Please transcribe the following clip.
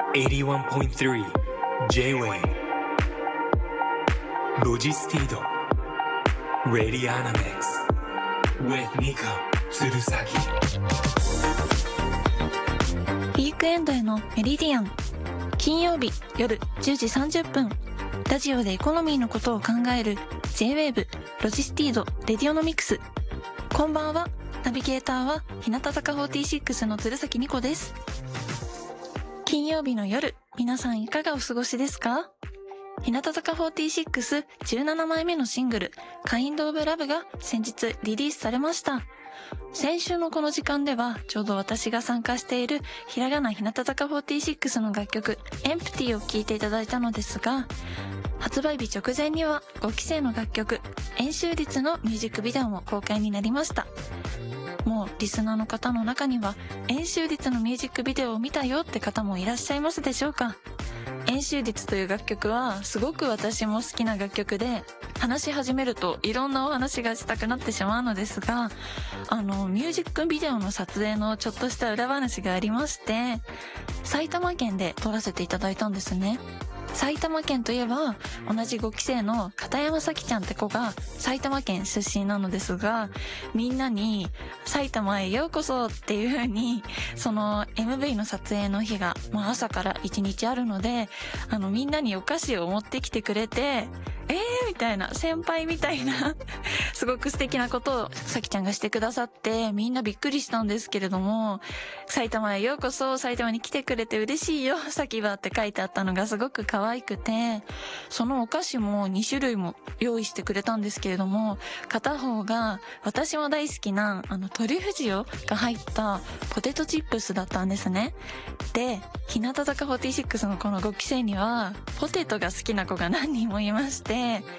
81.3 J-Wave Logistido Radianamex with Nico Tsurusaki。 ウィークエンドへのメリディアン、金曜日夜10時30分、ラジオでエコノミーのことを考える J-Wave ロジスティードレディオノミクス。こんばんは。ナビゲーターは日向坂46の鶴崎ニコです。金曜日の夜、皆さんいかがお過ごしですか？日向坂46 17枚目のシングル Kind of Love が先日リリースされました。先週のこの時間ではちょうど私が参加しているひらがな日向坂46の楽曲 Empty を聴いていただいたのですが、発売日直前には5期生の楽曲円周率のミュージックビデオも公開になりました。もうリスナーの方の中には円周率のミュージックビデオを見たよって方もいらっしゃいますでしょうか？円周率という楽曲はすごく私も好きな楽曲で、話し始めるといろんなお話がしたくなってしまうのですが、ミュージックビデオの撮影のちょっとした裏話がありまして、埼玉県で撮らせていただいたんですね。埼玉県といえば同じ5期生の片山咲ちゃんって子が埼玉県出身なのですが、みんなに埼玉へようこそっていう風に、その MV の撮影の日が、朝から1日あるので、みんなにお菓子を持ってきてくれて、みたいな、先輩みたいなすごく素敵なことをさきちゃんがしてくださって、みんなびっくりしたんですけれども、埼玉へようこそ、埼玉に来てくれて嬉しいよさきはって書いてあったのがすごく可愛くて、そのお菓子も2種類も用意してくれたんですけれども、片方が私も大好きなトリュフ塩が入ったポテトチップスだったんですね。で、日向坂46のこの5期生にはポテトが好きな子が何人もいまして、